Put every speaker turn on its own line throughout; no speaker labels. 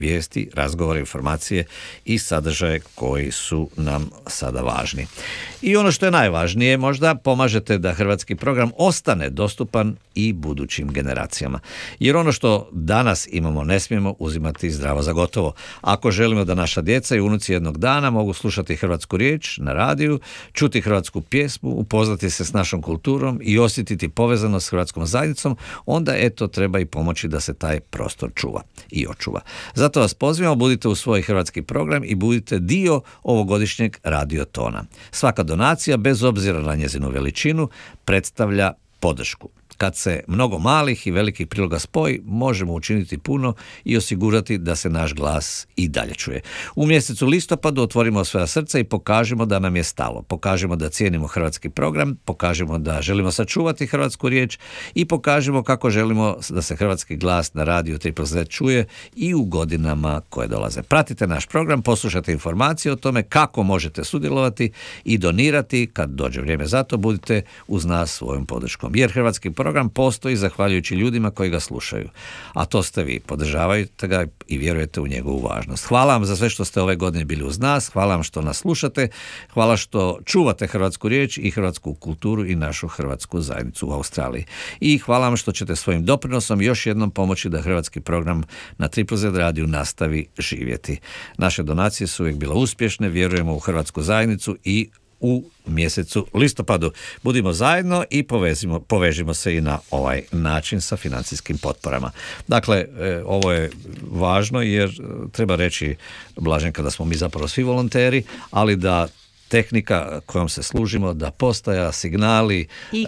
vijesti, razgovore, informacije i sadržaje koji su nam sada važni. I ono što je najvažnije, možda pomažete da hrvatski program ostane dostupan i budućim generacijama. Jer ono što danas imamo ne smijemo uzimati zdravo za gotovo. Ako želimo da naša djeca i unuci jednog dana mogu slušati hrvatsku riječ na radiju, čuti hrvatsku pjesmu, upoznati se s našom kulturom i osjetiti povezanost s hrvatskom zajednicom, onda treba i pomoći da se taj prostor čuva i očuva. Zato vas pozivamo, budite u svoj hrvatski program i budite dio ovogodišnjeg radiotona. Svaka donacija, bez obzira na njezinu veličinu, predstavlja podršku. Kad se mnogo malih i velikih priloga spoji, možemo učiniti puno i osigurati da se naš glas i dalje čuje. U mjesecu listopadu otvorimo svoja srca i pokažemo da nam je stalo. Pokažemo da cijenimo hrvatski program, pokažemo da želimo sačuvati hrvatsku riječ i pokažemo kako želimo da se hrvatski glas na radiju Triple Z čuje i u godinama koje dolaze. Pratite naš program, poslušajte informacije o tome kako možete sudjelovati i donirati. Kad dođe vrijeme za to, budite uz nas svojom podrškom. Jer hrvatski program postoji zahvaljujući ljudima koji ga slušaju. A to ste vi. Podržavajte ga i vjerujete u njegovu važnost. Hvala vam za sve što ste ove godine bili uz nas. Hvala vam što nas slušate. Hvala što čuvate hrvatsku riječ i hrvatsku kulturu i našu hrvatsku zajednicu u Australiji. I hvala vam što ćete svojim doprinosom još jednom pomoći da hrvatski program na Triple Z radiju nastavi živjeti. Naše donacije su uvijek bile uspješne. Vjerujemo u hrvatsku zajednicu i u mjesecu listopadu. Budimo zajedno i povežimo se i na ovaj način sa financijskim potporama. Dakle, ovo je važno jer treba reći, Blaženka, da smo mi zapravo svi volonteri, ali da tehnika kojom se služimo, da postaja, signali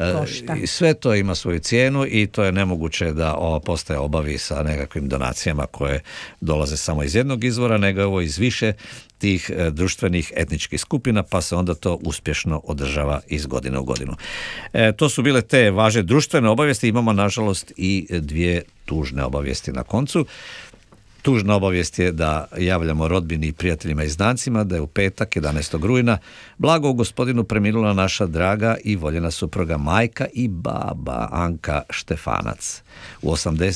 i sve to ima svoju cijenu i to je nemoguće da ova postaja obavi sa nekakvim donacijama koje dolaze samo iz jednog izvora, nego ovo iz više tih društvenih etničkih skupina, pa se onda to uspješno održava iz godine u godinu. To su bile te važne društvene obavijesti. Imamo nažalost i dvije tužne obavijesti na koncu. Tužna obavijest je da javljamo rodbini i prijateljima i znancima da je u petak 11. rujna blago u gospodinu preminula naša draga i voljena supruga, majka i baba Anka Štefanac u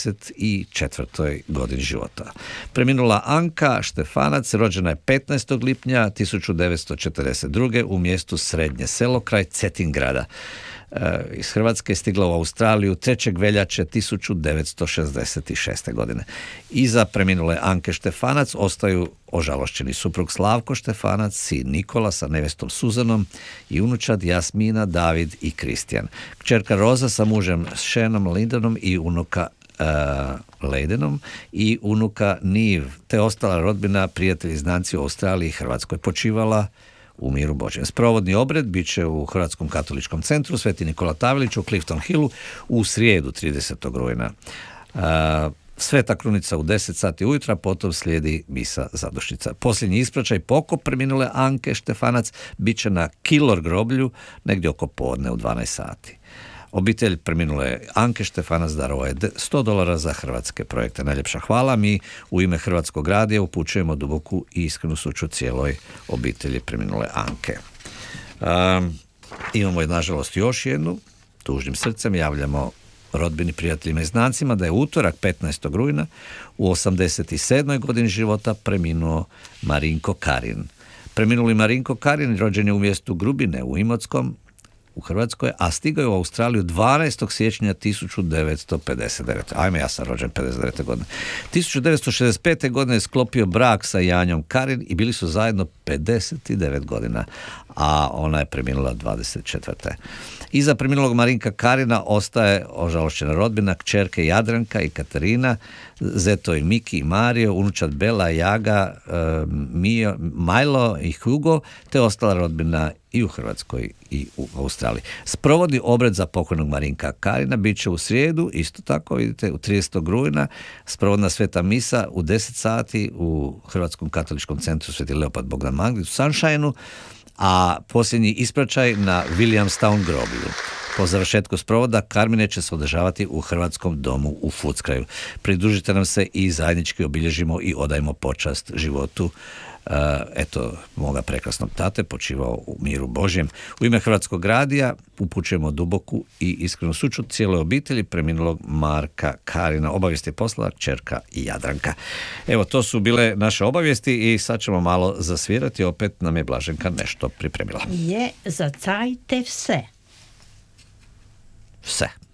84. godini života. Preminula Anka Štefanac rođena je 15. lipnja 1942. u mjestu Srednje selo kraj Cetingrada. Iz Hrvatske je stigla u Australiju 3. veljače 1966. godine. Iza preminule Anke Štefanac ostaju ožalošćeni suprug Slavko Štefanac, sin Nikola sa nevestom Suzanom i unučad Jasmina, David i Kristijan. Kćerka Roza sa mužem Seanom Lindenom i unuka Leidenom i unuka Niv, te ostala rodbina, prijatelji i znanci u Australiji i Hrvatskoj počivala u miru Božjem. Sprovodni obred bit će u Hrvatskom katoličkom centru Sveti Nikola Tavelić u Clifton Hillu u srijedu 30. rujna. Sveta krunica u 10 sati ujutro, potom slijedi misa zadušnica. Posljednji ispraćaj pokop preminule Anke Štefanac bit će na Kilor groblju negdje oko podne u 12 sati. Obitelj preminule Anke Štefanac darovao je $100 za hrvatske projekte. Najljepša hvala. Mi u ime Hrvatskog radija upućujemo duboku i iskrenu sućut cijeloj obitelji preminule Anke. Imamo nažalost još jednu. Tužnim srcem javljamo rodbini, prijateljima i znancima da je utorak 15. rujna u 87. godini života preminuo Marinko Karin. Preminuli Marinko Karin rođen je u mjestu Grubine u Imotskom u Hrvatskoj, a stigao je u Australiju 12. siječnja 1959. Ajme, ja sam rođen 59. godine. 1965. godine je sklopio brak sa Janjom Karin i bili su zajedno 59 godina, a ona je preminula 24. Iza preminulog Marinka Karina ostaje ožalošćena rodbina, kćerke Jadranka i Katarina, zeto i Miki i Mario, unučad Bela, Jaga, Milo i Hugo, te ostala rodbina i u Hrvatskoj i u Australiji. Sprovodni obred za pokojnog Marinka Karina bit će u srijedu, isto tako vidite, u 30. rujna, sprovodna sveta misa u 10 sati u Hrvatskom katoličkom centru Sveti Leopard Bogdan Manglić u Sunshineu, a posljednji ispraćaj na Williamstown groblju. Po završetku sprovoda Karmine će se održavati u Hrvatskom domu u Fuckraju. Pridružite nam se i zajednički obilježimo i odajmo počast životu moga prekrasnog tate, počivao u miru Božjem. U ime Hrvatskog radija upućujemo duboku i iskrenu sućut cijeloj obitelji preminulog Marka Karina. Obavijesti je poslala kćerka Jadranka. Evo, to su bile naše obavijesti i sad ćemo malo zasvirati. Opet nam je Blaženka nešto pripremila.
Je, zacajte vse.
Vse.